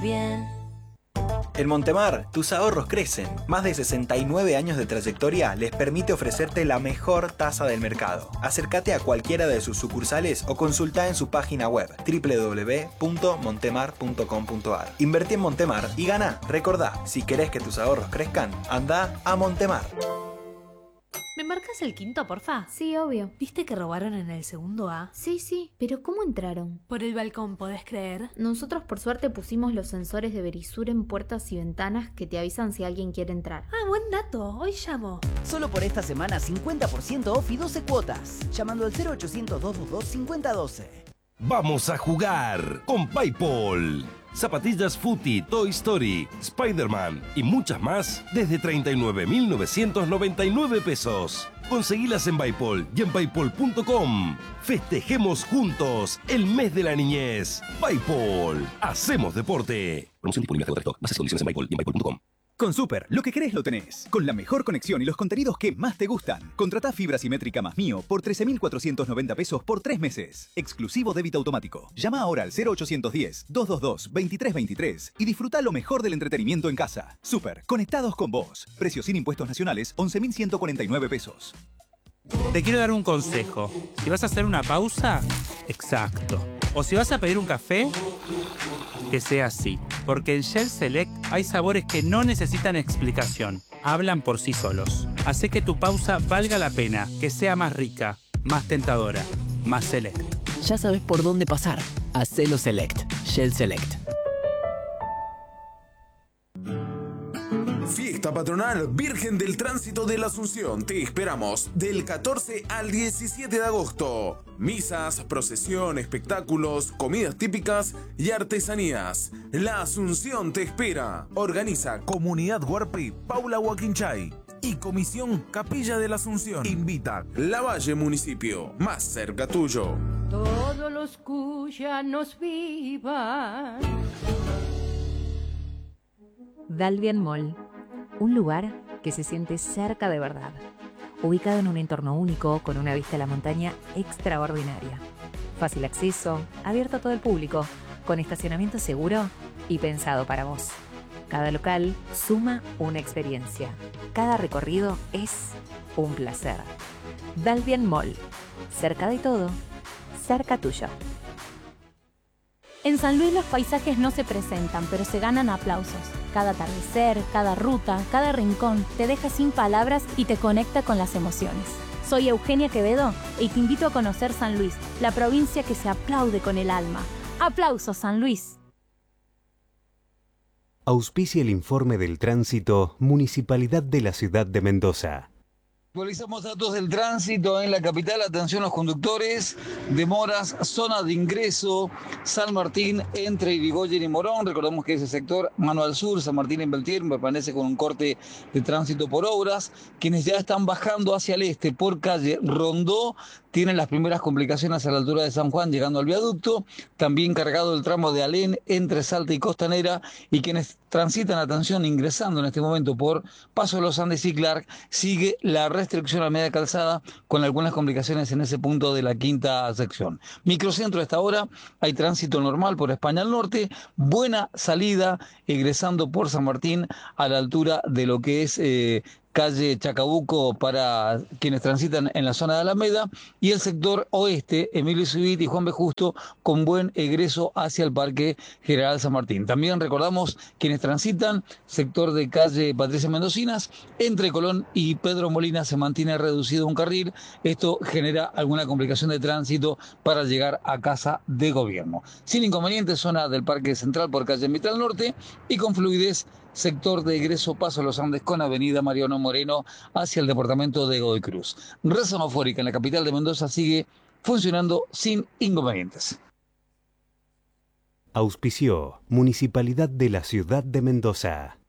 bien. En Montemar, tus ahorros crecen. Más de 69 años de trayectoria les permite ofrecerte la mejor tasa del mercado. Acércate a cualquiera de sus sucursales o consulta en su página web www.montemar.com.ar. Invertí en Montemar y gana. Recordá, si querés que tus ahorros crezcan, anda a Montemar. ¿Me marcas el quinto, porfa? Sí, obvio. ¿Viste que robaron en el segundo A? Sí, pero ¿cómo entraron? Por el balcón, ¿podés creer? Nosotros por suerte pusimos los sensores de Verisur en puertas y ventanas que te avisan si alguien quiere entrar. Ah, buen dato. Hoy llamo. Solo por esta semana 50% off y 12 cuotas. Llamando al 0800-222-5012. Vamos a jugar con PayPal. Zapatillas Footy, Toy Story, Spider-Man y muchas más desde 39.999 pesos. Conseguilas en PayPal y en paypal.com. Festejemos juntos el mes de la niñez. PayPal. Hacemos deporte. Promoción disponible hasta agosto. Bases y condiciones en PayPal y en paypal.com. Con Super, lo que querés lo tenés. Con la mejor conexión y los contenidos que más te gustan. Contratá fibra simétrica más Mío por 13.490 pesos por 3 meses. Exclusivo débito automático. Llama ahora al 0810-222-2323 y disfruta lo mejor del entretenimiento en casa. Super, conectados con vos. Precio sin impuestos nacionales, 11.149 pesos. Te quiero dar un consejo. Si vas a hacer una pausa, exacto. O si vas a pedir un café, que sea así. Porque en Shell Select hay sabores que no necesitan explicación. Hablan por sí solos. Hace que tu pausa valga la pena, que sea más rica, más tentadora, más select. Ya sabes por dónde pasar. Hacelo Select. Shell Select. Fiesta patronal Virgen del Tránsito de la Asunción. Te esperamos del 14 al 17 de agosto. Misas, procesión, espectáculos, comidas típicas y artesanías. La Asunción te espera. Organiza Comunidad Huarpe Paula Huaquinchay y Comisión Capilla de la Asunción. Invita Lavalle Municipio, más cerca tuyo. Todos los cuyanos vivan. Dalvian Mall, un lugar que se siente cerca de verdad, ubicado en un entorno único con una vista a la montaña extraordinaria. Fácil acceso, abierto a todo el público, con estacionamiento seguro y pensado para vos. Cada local suma una experiencia. Cada recorrido es un placer. Dalvian Mall, cerca de todo, cerca tuyo. En San Luis los paisajes no se presentan, pero se ganan aplausos. Cada atardecer, cada ruta, cada rincón te deja sin palabras y te conecta con las emociones. Soy Eugenia Quevedo y te invito a conocer San Luis, la provincia que se aplaude con el alma. ¡Aplausos, San Luis! Auspicia el informe del tránsito Municipalidad de la Ciudad de Mendoza. Actualizamos datos del tránsito en la capital. Atención los conductores. Demoras, zona de ingreso, San Martín entre Irigoyen y Morón. Recordemos que ese sector, mano al sur, San Martín en Beltier, permanece con un corte de tránsito por obras. Quienes ya están bajando hacia el este por calle Rondó tienen las primeras complicaciones a la altura de San Juan, llegando al viaducto. También cargado el tramo de Alén entre Salta y Costanera. Y quienes transitan, atención, ingresando en este momento por Paso de los Andes y Clark, sigue la restricción a media calzada con algunas complicaciones en ese punto de la quinta sección. Microcentro a esta hora, hay tránsito normal por España al norte, buena salida egresando por San Martín a la altura de lo que es calle Chacabuco para quienes transitan en la zona de Alameda, y el sector oeste, Emilio Civit y Juan B. Justo, con buen egreso hacia el Parque General San Martín. También recordamos quienes transitan, sector de calle Patricia Mendocinas, entre Colón y Pedro Molina se mantiene reducido un carril. Esto genera alguna complicación de tránsito para llegar a Casa de Gobierno. Sin inconvenientes, zona del Parque Central por calle Mitral Norte, y con fluidez sector de egreso Paso de los Andes con avenida Mariano Moreno hacia el departamento de Godoy Cruz. Red semafórica en la capital de Mendoza sigue funcionando sin inconvenientes. Auspició Municipalidad de la Ciudad de Mendoza.